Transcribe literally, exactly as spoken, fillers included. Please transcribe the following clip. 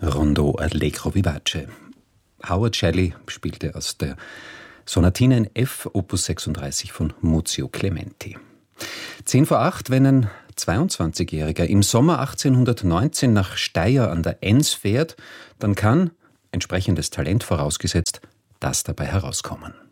Rondo Allegro vivace. Howard Shelley spielte aus der Sonatine in F, Opus sechsunddreißig von Muzio Clementi. Zehn vor acht, wenn ein zweiundzwanzigjähriger im Sommer achtzehnhundertneunzehn nach Steyr an der Enns fährt, dann kann, entsprechendes Talent vorausgesetzt, das dabei herauskommen.